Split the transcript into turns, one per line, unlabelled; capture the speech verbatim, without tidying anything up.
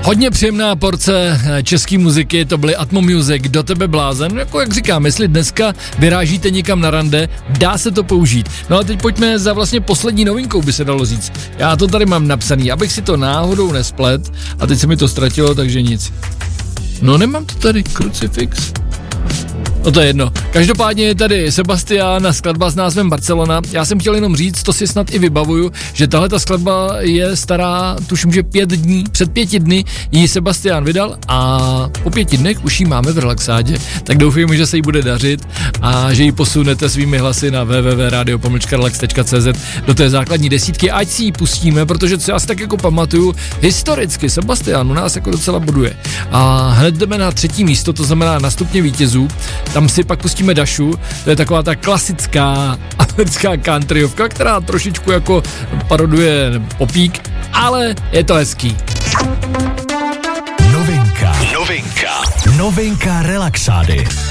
Hodně příjemná porce české muziky, to byly Atmo Music, Do tebe blázen, jako jak říkám, jestli dneska vyrážíte někam na rande, dá se to použít. No a teď pojďme za vlastně poslední novinkou, by se dalo říct. Já to tady mám napsaný, abych si to náhodou nesplet a teď se mi to ztratilo, takže nic. No nemám to tady, Crucifix. No to je jedno. Každopádně je tady Sebastian a skladba s názvem Barcelona. Já jsem chtěl jenom říct, to si snad i vybavuju, že tahle ta skladba je stará, tuším, že pět dní, před pěti dny ji Sebastian vydal a po pěti dnech už ji máme v relaxádě. Tak doufám, že se jí bude dařit a že ji posunete svými hlasy na w w w tečka radio pomlčka relax tečka c z do té základní desítky, ať si ji pustíme, protože co já si tak jako pamatuju, historicky Sebastian u nás jako docela boduje. A hned jdeme na třetí místo, to znamená na stupně vítězů. Tam si pak pustíme Dašu, to je taková ta klasická americká countryovka, která trošičku jako paroduje popík, ale je to hezký.
Novinka. Novinka. Novinka relaxády.